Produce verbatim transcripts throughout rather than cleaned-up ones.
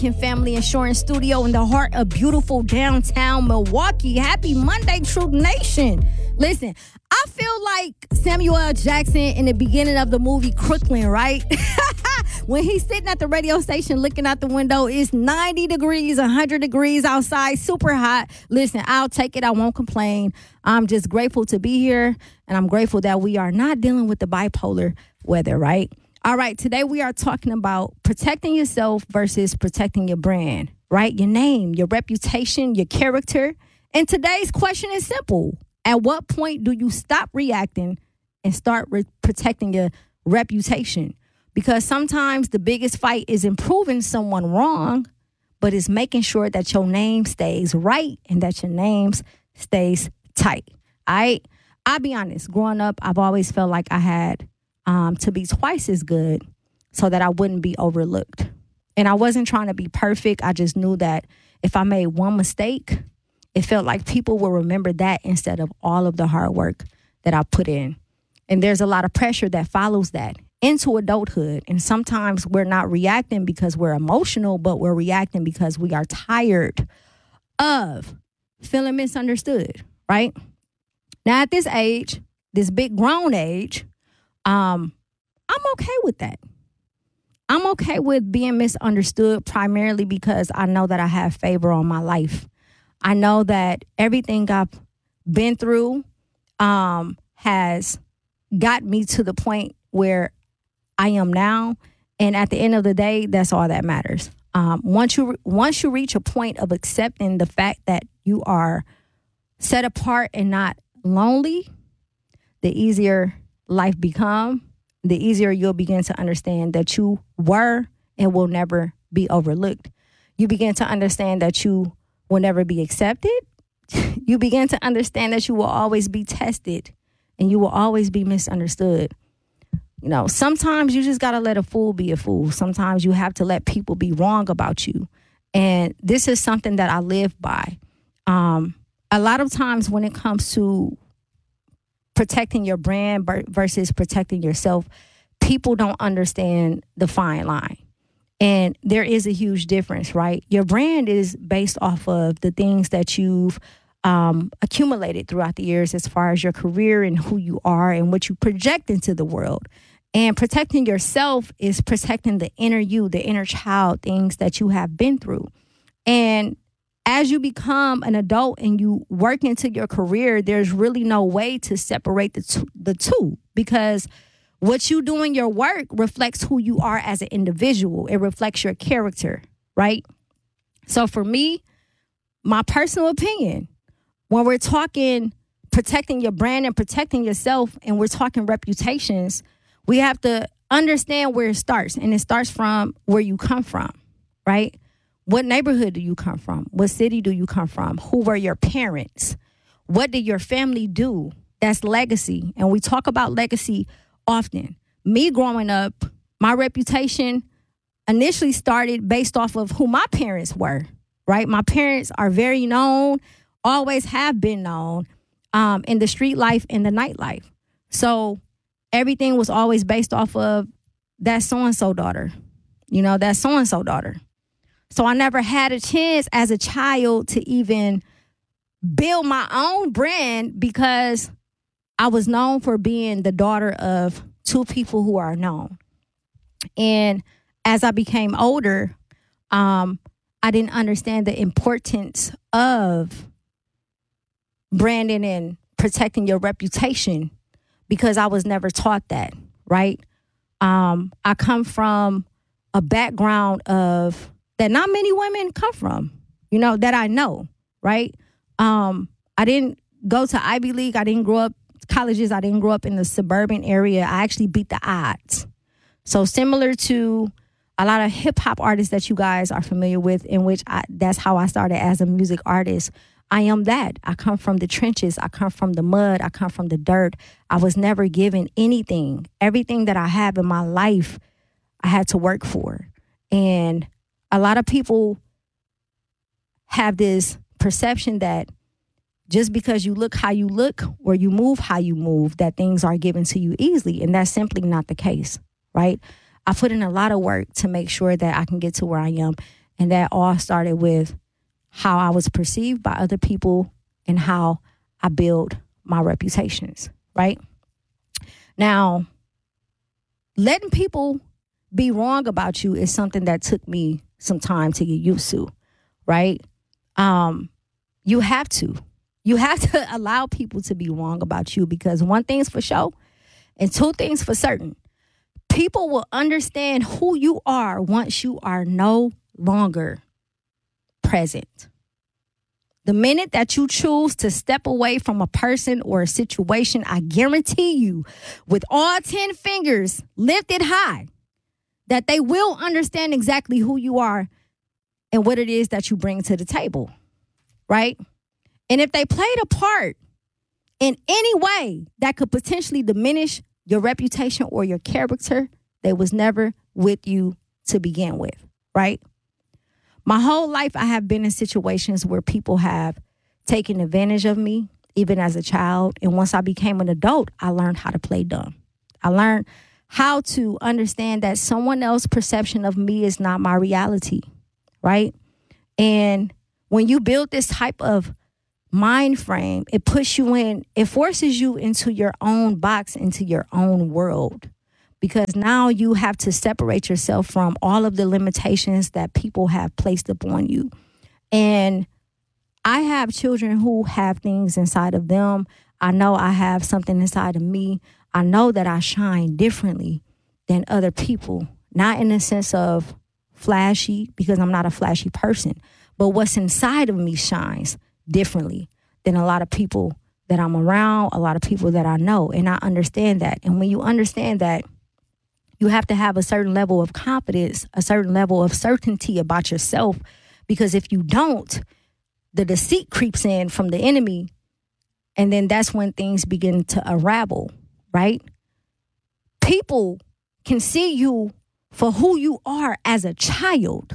Family Insurance Studio in the heart of beautiful downtown Milwaukee. Happy Monday, Truth Nation. Listen, I feel like Samuel L. Jackson in the beginning of the movie Crooklyn, right? When he's sitting at the radio station looking out the window, it's ninety degrees, one hundred degrees outside, super hot. Listen, I'll take it. I won't complain. I'm just grateful to be here, and I'm grateful that we are not dealing with the bipolar weather, right? All right, today we are talking about protecting yourself versus protecting your brand, right? Your name, your reputation, your character. And today's question is simple. At what point do you stop reacting and start re- protecting your reputation? Because sometimes the biggest fight isn't proving someone wrong, but it's making sure that your name stays right and that your name stays tight. All right? I'll be honest. Growing up, I've always felt like I had Um, to be twice as good so that I wouldn't be overlooked. And I wasn't trying to be perfect. I just knew that if I made one mistake, it felt like people will remember that instead of all of the hard work that I put in. And there's a lot of pressure that follows that into adulthood. And sometimes we're not reacting because we're emotional, but we're reacting because we are tired of feeling misunderstood, right? Now, at this age, this big grown age, Um, I'm okay with that. I'm okay with being misunderstood primarily because I know that I have favor on my life. I know that everything I've been through um, has got me to the point where I am now. And at the end of the day, that's all that matters. Um, once you once you reach a point of accepting the fact that you are set apart and not lonely, the easier life become, the easier you'll begin to understand that you were and will never be overlooked. You begin to understand that you will never be accepted. You begin to understand that you will always be tested and you will always be misunderstood. You know, sometimes you just got to let a fool be a fool. Sometimes you have to let people be wrong about you. And this is something that I live by. Um, a lot of times when it comes to protecting your brand versus protecting yourself, people don't understand the fine line. And there is a huge difference, right? Your brand is based off of the things that you've um, accumulated throughout the years as far as your career and who you are and what you project into the world. And protecting yourself is protecting the inner you, the inner child, things that you have been through. And as you become an adult and you work into your career, there's really no way to separate the two, the two because what you do in your work reflects who you are as an individual. It reflects your character, right? So for me, my personal opinion, when we're talking protecting your brand and protecting yourself and we're talking reputations, we have to understand where it starts. And it starts from where you come from, right? What neighborhood do you come from? What city do you come from? Who were your parents? What did your family do? That's legacy. And we talk about legacy often. Me growing up, my reputation initially started based off of who my parents were, right? My parents are very known, always have been known um, in the street life and the nightlife. So everything was always based off of that so-and-so daughter, you know, that so-and-so daughter. So I never had a chance as a child to even build my own brand because I was known for being the daughter of two people who are known. And as I became older, um, I didn't understand the importance of branding and protecting your reputation because I was never taught that, right? Um, I come from a background of that not many women come from, you know, that I know, right? Um, I didn't go to Ivy League. I didn't grow up colleges. I didn't grow up in the suburban area. I actually beat the odds. So similar to a lot of hip hop artists that you guys are familiar with, in which I, that's how I started as a music artist. I am that. I come from the trenches. I come from the mud. I come from the dirt. I was never given anything. Everything that I have in my life, I had to work for. And a lot of people have this perception that just because you look how you look or you move how you move, that things are given to you easily. And that's simply not the case, right? I put in a lot of work to make sure that I can get to where I am. And that all started with how I was perceived by other people and how I build my reputations, right? Now, letting people be wrong about you is something that took me some time to get used to, right? Um, you have to. You have to allow people to be wrong about you, because one thing's for sure and two things for certain. People will understand who you are once you are no longer present. The minute that you choose to step away from a person or a situation, I guarantee you, with all ten fingers lifted high, that they will understand exactly who you are and what it is that you bring to the table, right? And if they played a part in any way that could potentially diminish your reputation or your character, they was never with you to begin with, right? My whole life, I have been in situations where people have taken advantage of me, even as a child. And once I became an adult, I learned how to play dumb. I learned how to understand that someone else's perception of me is not my reality, right? And when you build this type of mind frame, it puts you in, it forces you into your own box, into your own world. Because now you have to separate yourself from all of the limitations that people have placed upon you. And I have children who have things inside of them. I know I have something inside of me. I know that I shine differently than other people. Not in the sense of flashy, because I'm not a flashy person. But what's inside of me shines differently than a lot of people that I'm around, a lot of people that I know. And I understand that. And when you understand that, you have to have a certain level of confidence, a certain level of certainty about yourself, because if you don't, the deceit creeps in from the enemy, and then that's when things begin to unravel, right? People can see you for who you are as a child.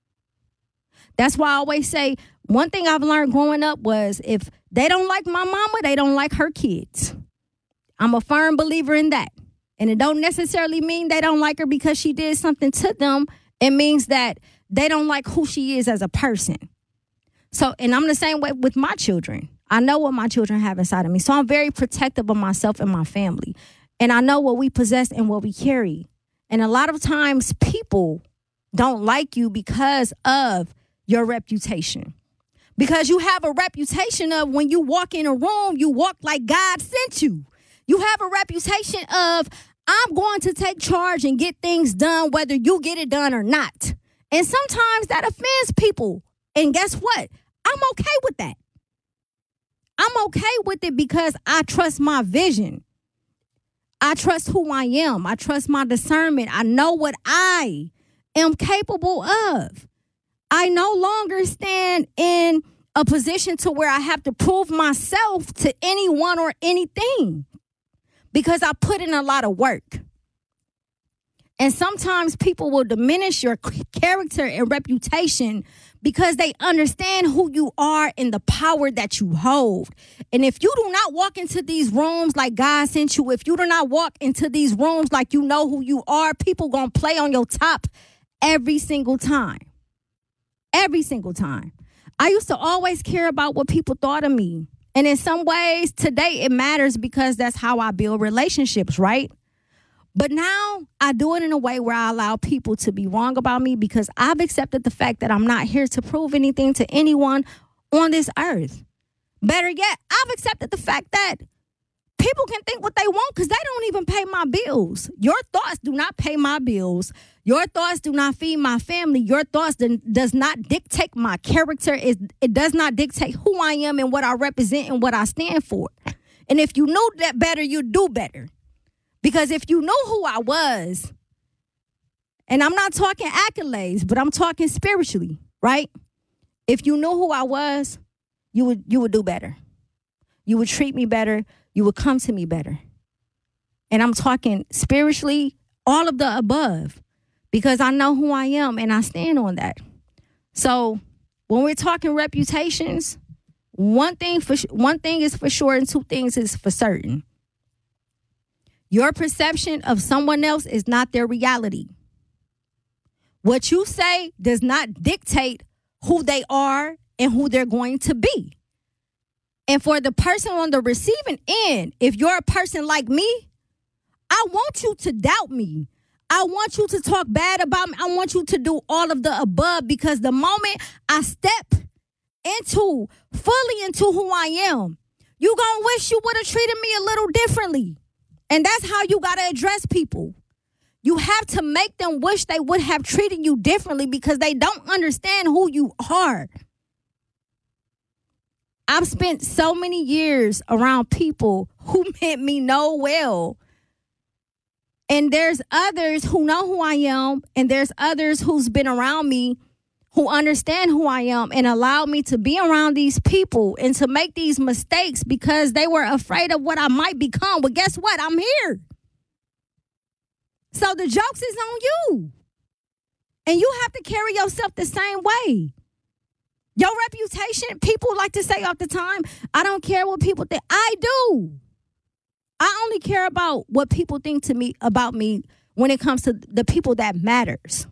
That's why I always say, one thing I've learned growing up was, if they don't like my mama, they don't like her kids. I'm a firm believer in that. And it don't necessarily mean they don't like her because she did something to them. It means that they don't like who she is as a person. So, and I'm the same way with my children. I know what my children have inside of me. So I'm very protective of myself and my family. And I know what we possess and what we carry. And a lot of times people don't like you because of your reputation. Because you have a reputation of, when you walk in a room, you walk like God sent you. You have a reputation of, I'm going to take charge and get things done, whether you get it done or not. And sometimes that offends people. And guess what? I'm okay with that. I'm okay with it because I trust my vision. I trust who I am. I trust my discernment. I know what I am capable of. I no longer stand in a position to where I have to prove myself to anyone or anything, because I put in a lot of work. And sometimes people will diminish your character and reputation because they understand who you are and the power that you hold. And if you do not walk into these rooms like God sent you, if you do not walk into these rooms like you know who you are, people gonna play on your top every single time. Every single time. I used to always care about what people thought of me. And in some ways, today it matters because that's how I build relationships, right? But now I do it in a way where I allow people to be wrong about me, because I've accepted the fact that I'm not here to prove anything to anyone on this earth. Better yet, I've accepted the fact that people can think what they want because they don't even pay my bills. Your thoughts do not pay my bills. Your thoughts do not feed my family. Your thoughts do, does not dictate my character. It, it does not dictate who I am and what I represent and what I stand for. And if you knew that better, you'd do better. Because if you knew who I was, and I'm not talking accolades, but I'm talking spiritually, right? If you knew who I was, you would you would do better. You would treat me better. You would come to me better. And I'm talking spiritually, all of the above, because I know who I am and I stand on that. So when we're talking reputations, one thing for one thing is for sure and two things is for certain. Your perception of someone else is not their reality. What you say does not dictate who they are and who they're going to be. And for the person on the receiving end, if you're a person like me, I want you to doubt me. I want you to talk bad about me. I want you to do all of the above, because the moment I step into, fully into who I am, you gonna wish you would have treated me a little differently. And that's how you gotta address people. You have to make them wish they would have treated you differently, because they don't understand who you are. I've spent so many years around people who meant me no well. And there's others who know who I am, and there's others who's been around me who understand who I am and allow me to be around these people and to make these mistakes because they were afraid of what I might become. But guess what? I'm here. So the jokes is on you. And you have to carry yourself the same way. Your reputation, people like to say all the time, I don't care what people think. I do. I only care about what people think to me about me when it comes to the people that matters.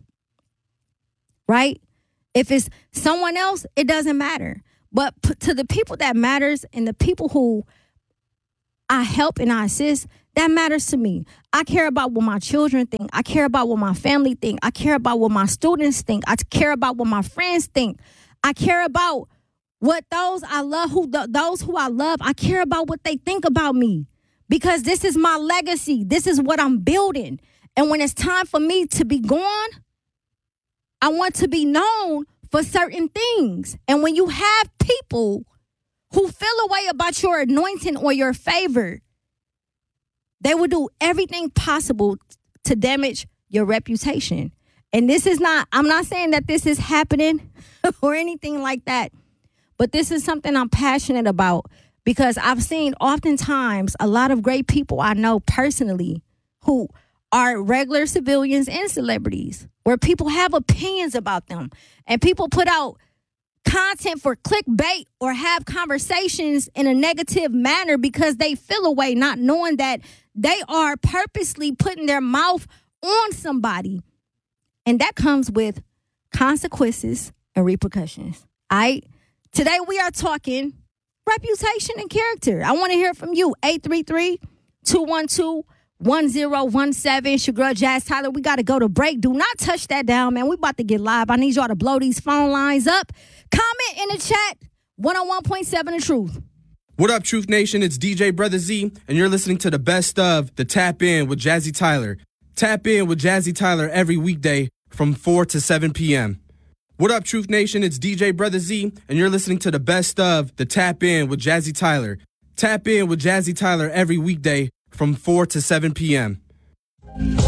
Right? If it's someone else, it doesn't matter. But p- to the people that matters and the people who I help and I assist, that matters to me. I care about what my children think. I care about what my family think. I care about what my students think. I care about what my friends think. I care about what those I love, who th- those who I love, I care about what they think about me. Because this is my legacy. This is what I'm building. And when it's time for me to be gone, I want to be known for certain things. And when you have people who feel a way about your anointing or your favor, they will do everything possible to damage your reputation. And this is not, I'm not saying that this is happening or anything like that, but this is something I'm passionate about. Because I've seen oftentimes a lot of great people I know personally who are regular civilians and celebrities, where people have opinions about them and people put out content for clickbait or have conversations in a negative manner because they feel a way, not knowing that they are purposely putting their mouth on somebody. And that comes with consequences and repercussions. All right. Today we are talking reputation and character. I want to hear from you. eight three three, two one two, one zero one seven. It's your girl, Jazz Tyler. We got to go to break. Do not touch that down, man. We about to get live. I need y'all to blow these phone lines up. Comment in the chat. one oh one point seven The Truth. What up, Truth Nation? It's D J Brother Z, and you're listening to the best of the Tap In with Jazzy Tyler. Tap In with Jazzy Tyler every weekday from four to seven p.m. What up, Truth Nation? It's D J Brother Z, and you're listening to the best of the Tap In with Jazzy Tyler. Tap In with Jazzy Tyler every weekday from four to seven p.m.